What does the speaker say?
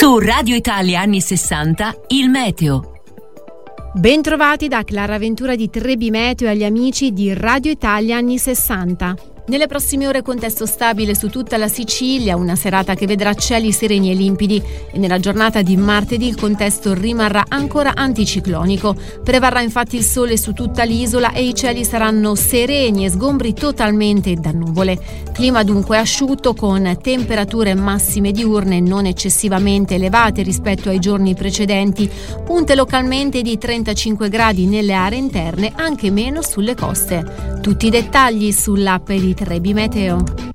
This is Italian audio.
Su Radio Italia anni 60, il meteo. Bentrovati da Clara Ventura di Trebi Meteo e agli amici di Radio Italia anni 60. Nelle prossime ore contesto stabile su tutta la Sicilia, una serata che vedrà cieli sereni e limpidi, e nella giornata di martedì il contesto rimarrà ancora anticiclonico. Prevarrà infatti il sole su tutta l'isola e i cieli saranno sereni e sgombri totalmente da nuvole. Clima dunque asciutto con temperature massime diurne non eccessivamente elevate rispetto ai giorni precedenti, punte localmente di 35 gradi nelle aree interne, anche meno sulle coste. Tutti i dettagli sull'app di Trebi Meteo.